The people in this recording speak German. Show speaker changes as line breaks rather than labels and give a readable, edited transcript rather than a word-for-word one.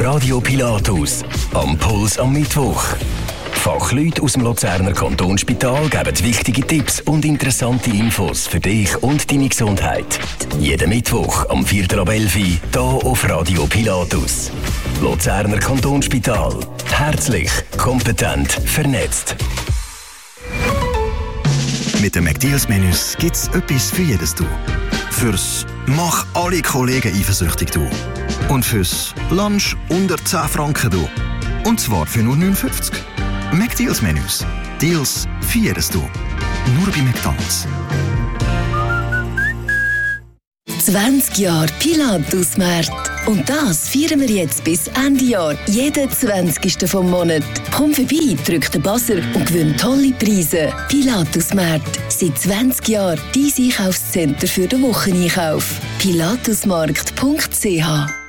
Radio Pilatus, am Puls am Mittwoch. Fachleute aus dem Luzerner Kantonsspital geben wichtige Tipps und interessante Infos für dich und deine Gesundheit. Jeden Mittwoch am 4.11 Uhr hier auf Radio Pilatus. Luzerner Kantonsspital. Herzlich, kompetent, vernetzt.
Mit den McDeals-Menüs gibt es etwas für jedes Du. Fürs «Mach alle Kollegen eifersüchtig» Du. Und fürs «Lunch unter 10 Franken» Du. Und zwar für nur 59. McDeals-Menüs. Deals für jedes Du. Nur bei McDonald's.
20 Jahre Pilatus-Märkte. Und das feiern wir jetzt bis Ende Jahr, jeden 20. vom Monat. Komm vorbei, drück den Buzzer und gewinn tolle Preise. Pilatus-Märkte. Seit 20 Jahren dein Einkaufscenter für den Wocheneinkauf. pilatusmarkt.ch